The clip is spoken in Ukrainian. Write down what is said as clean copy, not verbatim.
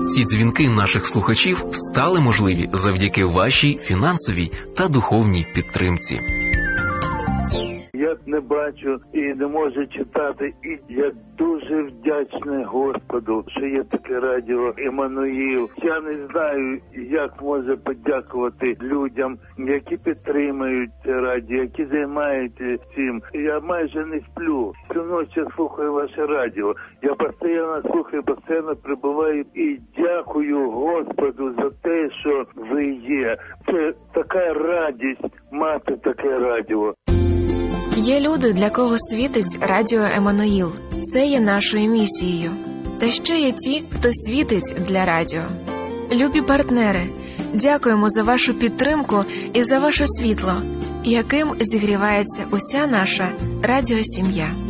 Ці дзвінки наших слухачів стали можливі завдяки вашій фінансовій та духовній підтримці. Я не бачу і не можу читати, і я дуже вдячний Господу, що є таке радіо Еммануїл. Я не знаю, як можу подякувати людям, які підтримують це радіо, які займаються цим. Я майже не сплю. Всю ніч я слухаю ваше радіо. Я постійно слухаю, постійно прибуваю і дякую Господу за те, що ви є. Це така радість мати таке радіо. Є люди, для кого світить радіо Еммануїл. Це є нашою місією. Та ще є ті, хто світить для радіо. Любі партнери, дякуємо за вашу підтримку і за ваше світло, яким зігрівається уся наша радіосім'я.